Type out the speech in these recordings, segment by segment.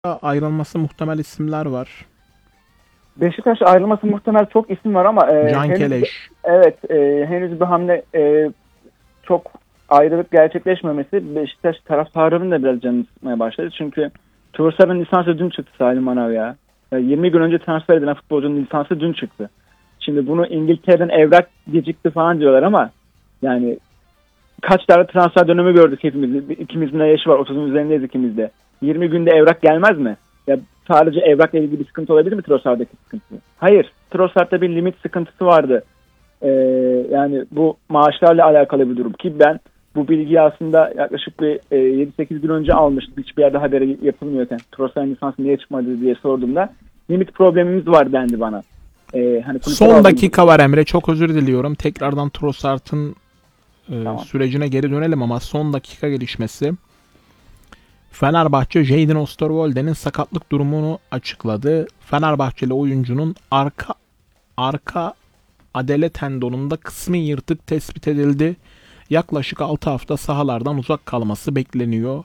ayrılması muhtemel isimler var. Beşiktaş ayrılması muhtemel çok isim var ama Can Keleş. Evet, henüz bir hamle çok ayrılık gerçekleşmemesi Beşiktaş taraftarının da biraz canını sıkmaya başladı. Çünkü Trossard'ın lisansı dün çıktı Salim Manav ya. 20 gün önce transfer edilen futbolcunun lisansı dün çıktı. Şimdi bunu İngiltere'den evrak gecikti falan diyorlar ama yani kaç tane transfer dönemi gördük hepimiz. İkimizin de yaşı var. 30'un üzerindeyiz ikimiz de. 20 günde evrak gelmez mi? Ya sadece evrakla ilgili bir sıkıntı olabilir mi Trossard'daki sıkıntı? Hayır. Trossard'da bir limit sıkıntısı vardı. Yani bu maaşlarla alakalı bir durum. Ki ben bu bilgiyi aslında yaklaşık bir 7-8 gün önce almıştım. Hiçbir yerde haberi yapılmıyorken. Trossard'ın lisansı niye çıkmadı diye sorduğumda limit problemimiz var dendi bana. Hani son dakika var Emre. Çok özür diliyorum. Tekrardan Trossard'ın tamam, sürecine geri dönelim ama son dakika gelişmesi. Fenerbahçe Jadon Osterwolde'nin sakatlık durumunu açıkladı. Fenerbahçeli oyuncunun arka adele tendonunda kısmi yırtık tespit edildi. Yaklaşık 6 hafta sahalardan uzak kalması bekleniyor.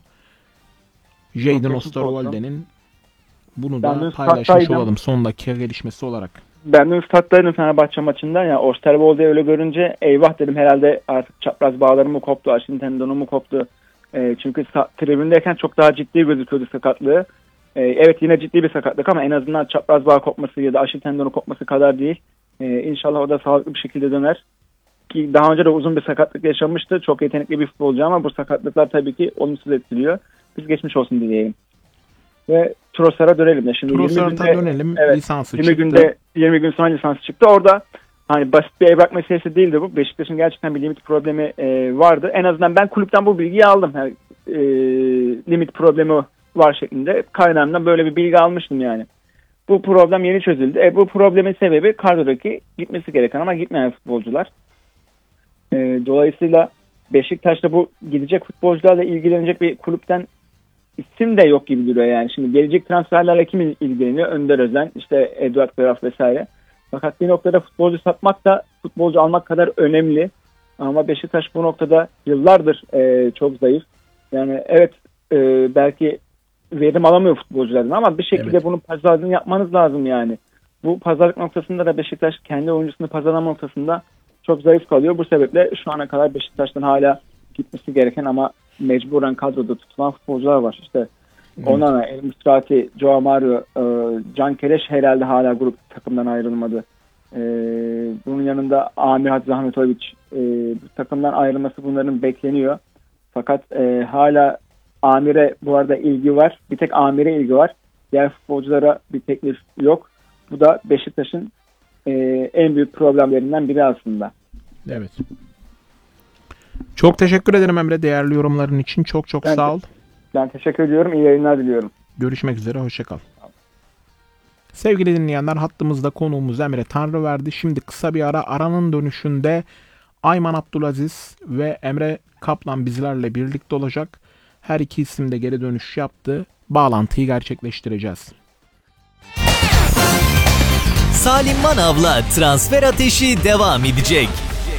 Jadon Osterwolde'nin bunu da paylaşmış olalım son dakika gelişmesi olarak. Ben de stat'taydım Fenerbahçe maçında. Yani Osterwolde'yi öyle görünce eyvah dedim, herhalde artık çapraz bağlarım mı koptu, Achilles tendonum mu koptu. Çünkü tribündeyken çok daha ciddi gözüküyordu sakatlığı. Evet, yine ciddi bir sakatlık ama en azından çapraz bağ kopması ya da Achilles tendonu kopması kadar değil. İnşallah o da sağlıklı bir şekilde döner. Ki daha önce de uzun bir sakatlık yaşamıştı. Çok yetenekli bir futbolcu ama bu sakatlıklar tabii ki olumsuz etkiliyor. Biz geçmiş olsun diyelim. Ve Trossard'a dönelim de. Şimdi Trossard'a dönelim. Evet, lisansı 20 çıktı. 20 gün sonra lisansı çıktı. Orada hani basit bir evrak meselesi değildi bu. Beşiktaş'ın gerçekten bir limit problemi vardı. En azından ben kulüpten bu bilgiyi aldım. Yani, limit problemi var şeklinde. Kaynağımdan böyle bir bilgi almıştım yani. Bu problem yeni çözüldü. Bu problemin sebebi kadrodaki gitmesi gereken ama gitmeyen futbolcular. Dolayısıyla Beşiktaş'ta bu gidecek futbolcularla ilgilenecek bir kulüpten isim de yok gibi duruyor yani. Şimdi gelecek transferlerle kim ilgileniyor? Önder Özen, işte Eduard Graf vesaire. Fakat bir noktada futbolcu satmak da futbolcu almak kadar önemli. Ama Beşiktaş bu noktada yıllardır çok zayıf. Yani evet, belki verim alamıyor futbolculardan ama bir şekilde bunun pazarlığını yapmanız lazım yani. Bu pazarlık noktasında da Beşiktaş kendi oyuncusunu pazarlama noktasında çok zayıf kalıyor. Bu sebeple şu ana kadar Beşiktaş'tan hala gitmesi gereken ama mecburen kadroda tutulan futbolcular var. İşte Onana, El Musrati, Joao Mario, Can Keleş herhalde hala grup takımdan ayrılmadı. Bunun yanında Amir Hadzi Ahmetoviç, bu takımdan ayrılması bunların bekleniyor. Fakat hala Amir'e bu arada ilgi var. Bir tek Amir'e ilgi var. Diğer futbolculara bir teklif yok. Bu da Beşiktaş'ın en büyük problemlerinden biri aslında. Evet. Çok teşekkür ederim Emre, değerli yorumların için. Çok sağ ol. Ben teşekkür ediyorum. İyi yayınlar diliyorum. Görüşmek üzere. Hoşça kal. Sevgili dinleyenler, hattımızda konuğumuz Emre Tanrıverdi. Şimdi kısa bir ara. Aranın dönüşünde Ayman Abdülaziz ve Emre Kaplan bizlerle birlikte olacak. Her iki isim de geri dönüş yaptı. Bağlantıyı gerçekleştireceğiz. Salim Manav'la transfer ateşi devam edecek.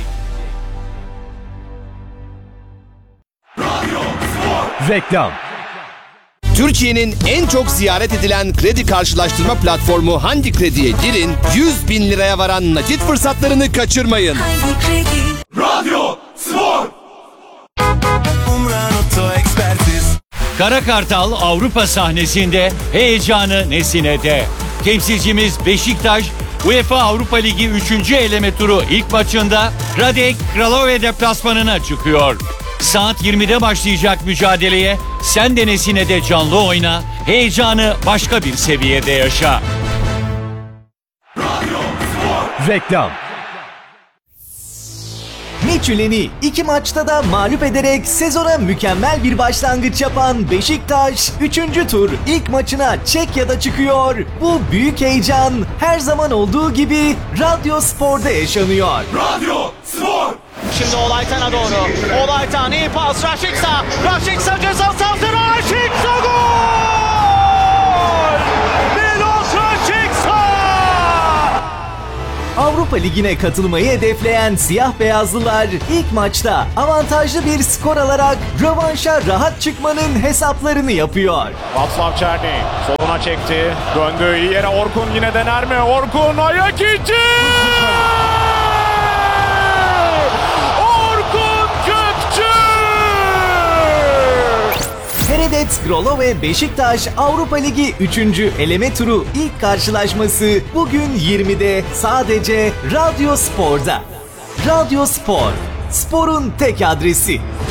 Reklam. Türkiye'nin en çok ziyaret edilen kredi karşılaştırma platformu Hangi Kredi'ye girin, 100 bin liraya varan nakit fırsatlarını kaçırmayın. Hangi Kredi? Radyo Spor. Kara Kartal Avrupa sahnesinde, heyecanı Nesine'de. Temsilcimiz Beşiktaş, UEFA Avrupa Ligi 3. eleme turu ilk maçında Radek Kralove deplasmanına çıkıyor. Saat 20'de başlayacak mücadeleye sen de Nesine'de canlı oyna, heyecanı başka bir seviyede yaşa. Reklam. Midtjylland'i 2 maçta da mağlup ederek sezona mükemmel bir başlangıç yapan Beşiktaş 3. tur ilk maçına Çekya'da çıkıyor. Bu büyük heyecan her zaman olduğu gibi Radyo Spor'da yaşanıyor. Radyo Spor. Şimdi Olaytan'a doğru. Olaytan iyi pas. Raşiksa. Raşiksa ceza sahasına. Raşiksa gol! Milos Raşiksa! Avrupa Avrupa Ligi'ne katılmayı hedefleyen siyah beyazlılar ilk maçta avantajlı bir skor alarak rövanşa rahat çıkmanın hesaplarını yapıyor. Václav Černý soluna çekti. Döndü iyi yere, Orkun yine dener mi? Orkun ayak içi! Orkun Kökçü! Seredet Grolo ve Beşiktaş Avrupa Ligi 3. eleme turu ilk karşılaşması bugün 20'de sadece Radyo Spor'da. Radyo Spor, sporun tek adresi.